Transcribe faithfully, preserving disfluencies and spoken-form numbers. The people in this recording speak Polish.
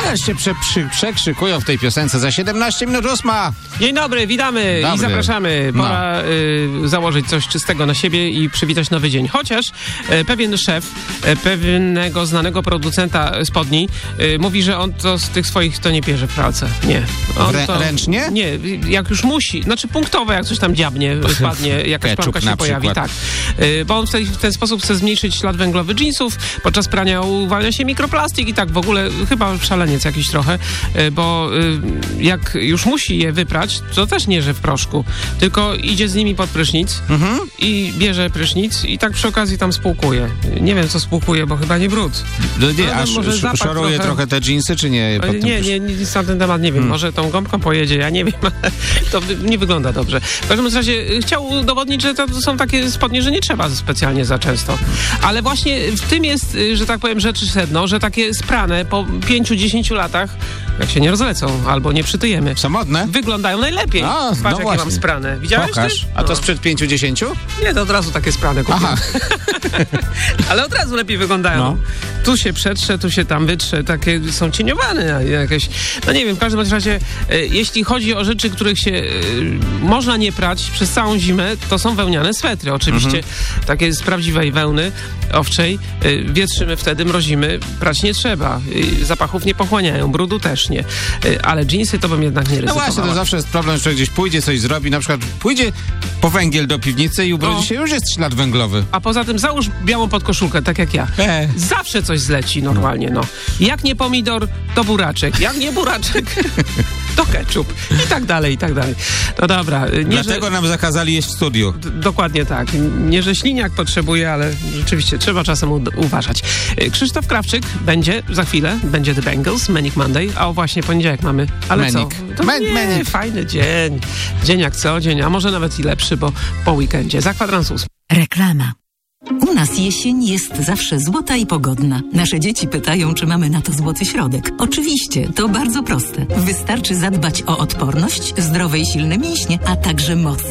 Ależ się prze, przy, przekrzykują w tej piosence. Za siedemnaście minut ósma. Dzień dobry, witamy Dobry. i zapraszamy. Pora no. y, założyć coś czystego na siebie i przywitać nowy dzień. Chociaż y, pewien szef y, pewnego znanego producenta spodni y, mówi, że on to z tych swoich to nie pierze w pralce. Nie. On Rę, to, ręcznie? Nie, jak już musi. Znaczy punktowo, jak coś tam dziabnie, spadnie, jakaś Ketchup plamka się na pojawi. przykład. Tak. Y, bo on w, tej, w ten sposób chce zmniejszyć ślad węglowy jeansów. Podczas prania uwalnia się mikroplastik i tak w ogóle chyba szaleniec jakiś trochę, y, bo y, jak już musi je wyprać, to też nie, że w proszku, tylko idzie z nimi pod prysznic Mhm. i bierze prysznic i tak przy okazji tam spłukuje. Nie wiem, co spłukuje, bo chyba nie brud. No nie, Ale aż może sz, zapach szoruje trochę. trochę te dżinsy, czy nie? Pod tym Nie, prysz- nie, nic na ten temat nie wiem. Hmm. Może tą gąbką pojedzie, ja nie wiem. To nie wygląda dobrze. W każdym razie chciał udowodnić, że to są takie spodnie, że nie trzeba specjalnie za często. Ale właśnie w tym jest, że tak powiem, rzeczy sedno, że takie sprane po pięciu, dziesięciu latach, jak się nie rozlecą albo nie przytyjemy, Są modne? wyglądają najlepiej. A, Patrz, no jakie właśnie. mam sprane. Widziałeś Pokaż. ty? A to No. sprzed pięciu, dziesięciu? Nie, to od razu takie sprane kupiłem. Aha. Ale od razu lepiej wyglądają. No. Tu się przetrze, tu się tam wytrze, takie są cieniowane jakieś. No nie wiem, w każdym razie, e, jeśli chodzi o rzeczy, których się e, można nie prać przez całą zimę, to są wełniane swetry. Oczywiście Mhm. takie z prawdziwej wełny owczej, e, wietrzymy wtedy, mrozimy, prać nie trzeba. E, zapachów nie pochłaniają, brudu też nie. E, ale dżinsy to bym jednak nie No ryzykowała. właśnie, to zawsze jest problem, że gdzieś pójdzie, coś zrobi, na przykład pójdzie po węgiel do piwnicy i ubrudzi No. się, już jest ślad węglowy. A poza tym załóż białą podkoszulkę, tak jak ja. E. Zawsze coś zleci normalnie, no. Jak nie pomidor, to buraczek. Jak nie buraczek, to ketchup. I tak dalej, i tak dalej. No dobra. Nie, Dlatego że, nam zakazali jeść w studiu. d- dokładnie tak. Nie, że śliniak potrzebuje, ale rzeczywiście trzeba czasem u- uważać. Y, Krzysztof Krawczyk będzie za chwilę, będzie The Bangles, Manic Monday, a o właśnie poniedziałek mamy. Ale Manic. co? To Man- nie, Manic. fajny dzień. Dzień jak co dzień, a może nawet i lepszy, bo po weekendzie. Za kwadrans ósmy. Reklama. U nas jesień jest zawsze złota i pogodna. Nasze dzieci pytają, czy mamy na to złoty środek. Oczywiście, to bardzo proste. Wystarczy zadbać o odporność, zdrowe i silne mięśnie, a także moc